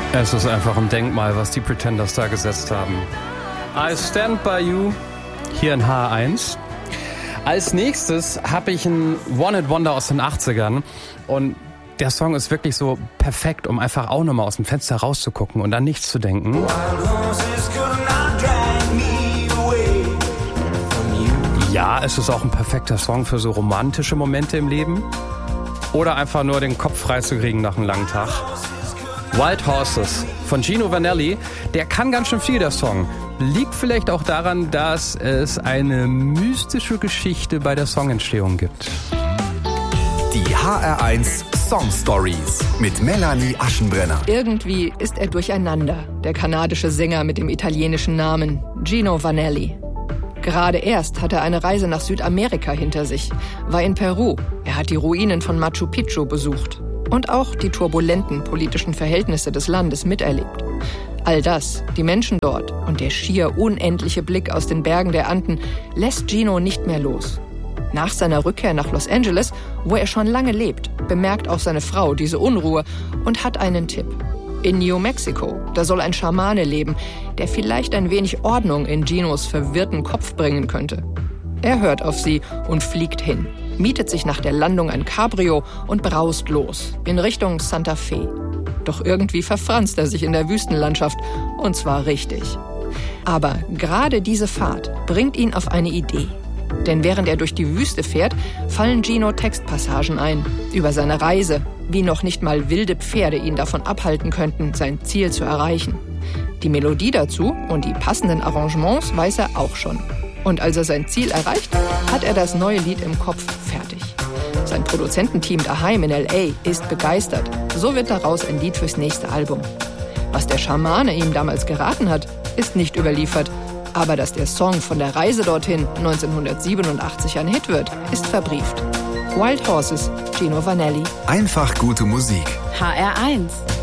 Es ist einfach ein Denkmal, was die Pretenders da gesetzt haben. I Stand By You, hier in HR1. Als nächstes habe ich ein One-Hit-Wonder aus den 80ern und der Song ist wirklich so perfekt, um einfach auch nochmal aus dem Fenster rauszugucken und an nichts zu denken. Ja, es ist auch ein perfekter Song für so romantische Momente im Leben oder einfach nur den Kopf frei zu kriegen nach einem langen Tag. Wild Horses von Gino Vannelli, der kann ganz schön viel, der Song. Liegt vielleicht auch daran, dass es eine mystische Geschichte bei der Songentstehung gibt. Die HR1 Song Stories mit Melanie Aschenbrenner. Irgendwie ist er durcheinander, der kanadische Sänger mit dem italienischen Namen Gino Vannelli. Gerade erst hat er eine Reise nach Südamerika hinter sich, war in Peru, er hat die Ruinen von Machu Picchu besucht und auch die turbulenten politischen Verhältnisse des Landes miterlebt. All das, die Menschen dort und der schier unendliche Blick aus den Bergen der Anden lässt Gino nicht mehr los. Nach seiner Rückkehr nach Los Angeles, wo er schon lange lebt, bemerkt auch seine Frau diese Unruhe und hat einen Tipp. In New Mexico, da soll ein Schamane leben, der vielleicht ein wenig Ordnung in Ginos verwirrten Kopf bringen könnte. Er hört auf sie und fliegt hin, mietet sich nach der Landung ein Cabrio und braust los in Richtung Santa Fe. Doch irgendwie verfranst er sich in der Wüstenlandschaft, und zwar richtig. Aber gerade diese Fahrt bringt ihn auf eine Idee. Denn während er durch die Wüste fährt, fallen Gino Textpassagen ein über seine Reise, wie noch nicht mal wilde Pferde ihn davon abhalten könnten, sein Ziel zu erreichen. Die Melodie dazu und die passenden Arrangements weiß er auch schon. Und als er sein Ziel erreicht, hat er das neue Lied im Kopf fertig. Sein Produzententeam daheim in L.A. ist begeistert. So wird daraus ein Lied fürs nächste Album. Was der Schamane ihm damals geraten hat, ist nicht überliefert. Aber dass der Song von der Reise dorthin 1987 ein Hit wird, ist verbrieft. Wild Horses, Gino Vannelli. Einfach gute Musik. HR1